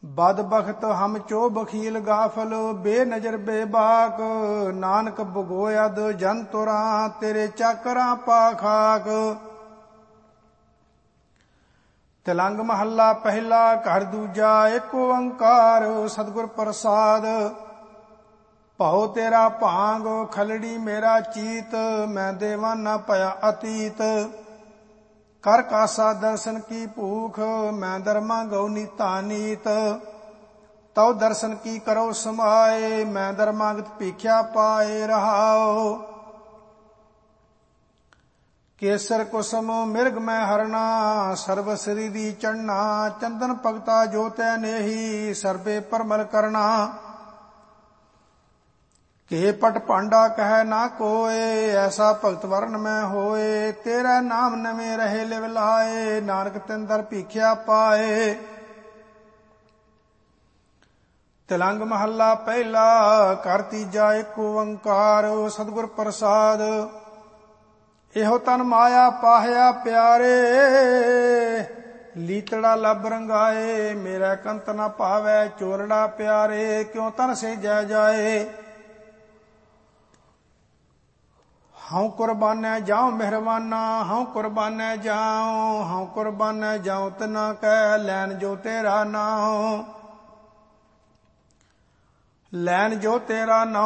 बद बखत हम चो बखील गाफल, बेनजर बेबाक, नानक भगोयद जन तुरा, तेरे चाकरा पा खाक। तिलंग महला पहला घर दूजा, एक ओंकार सतगुर प्रसाद। भाओ तेरा भांग खलड़ी मेरा चीत, मैं देवाना पया अतीत। कर कासा दर्शन की भूख, मैं दरमा गौ नीता नीत। तव दर्शन की करो समाए, मैं धर्मागत भीख्या पाए रहाओ। केसर कुसुम मिर्ग में हरना, सर्व श्रीदी चढ़ना, चंदन भगता जोतै नेही, सर्वे परमल करना। के पट पांडा कह ना कोय, ऐसा भगत वर्ण में होए। तेरा नाम नवे रहे लिव लाए, नानक तिंदर भीख्या पाए। तिलंग महला पहला कर तीजा, एक ओंकार सतगुर प्रसाद। एहो तन माया पाहया प्यारे, लीतड़ा लब रंगाए। मेरा कंत न पावै चोरड़ा प्यारे, क्यों तन से जय जाए। हाँ कुर्बानै जाऊं मेहरबाना, हाँ कुर्बानै जाऊं, हाँ कुर्बानै जाऊं तना कह, लैन जो तेरा नाम, लैन जो तेरा नाम।